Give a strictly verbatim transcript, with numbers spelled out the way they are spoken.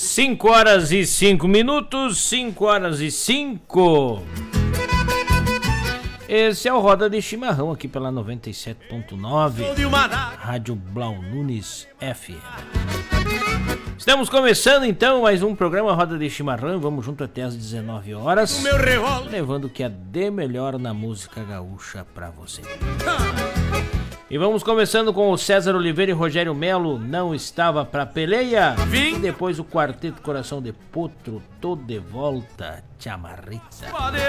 cinco horas e cinco minutos, cinco horas e cinco. Esse é o Roda de Chimarrão aqui pela noventa e sete ponto nove, Rádio Blau Nunes F M. Estamos começando então mais um programa Roda de Chimarrão. Vamos junto até às dezenove horas, levando o que é de melhor na música gaúcha pra você. E vamos começando com o César Oliveira e Rogério Melo, Não Estava Pra Peleia. Vim. E depois o Quarteto Coração de Potro, Tô de Volta, Chamarrita.